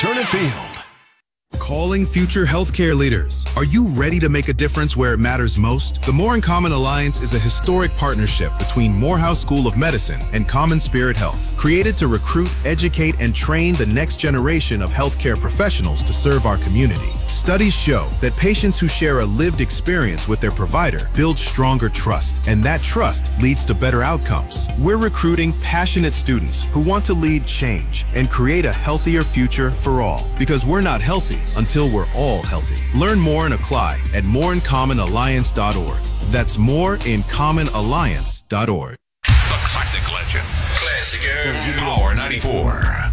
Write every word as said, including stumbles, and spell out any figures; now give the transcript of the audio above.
Turner Field. Calling future healthcare leaders. Are you ready to make a difference where it matters most? The More in Common Alliance is a historic partnership between Morehouse School of Medicine and Common Spirit Health, created to recruit, educate, and train the next generation of healthcare professionals to serve our community. Studies show that patients who share a lived experience with their provider build stronger trust, and that trust leads to better outcomes. We're recruiting passionate students who want to lead change and create a healthier future for all, because we're not healthy until we're all healthy. Learn more and apply at more in common alliance dot org. That's more in common alliance dot org. The classic legend. Classic Power ninety-four.